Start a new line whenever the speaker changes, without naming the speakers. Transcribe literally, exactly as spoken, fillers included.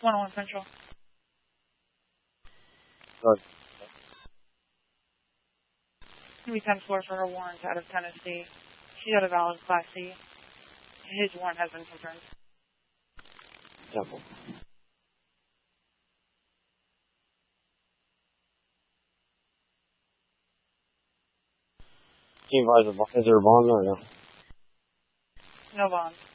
one oh one Central.
Good.
We ten four for her warrant out of Tennessee. She had a valid Class C. His warrant has been confirmed.
Simple. Team advisor, is there a bond or no?
No bond.